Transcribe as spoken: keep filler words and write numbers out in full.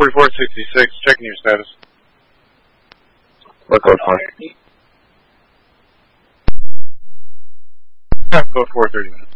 forty-four sixty-six, checking your status. What code for? Yeah, code four, thirty minutes.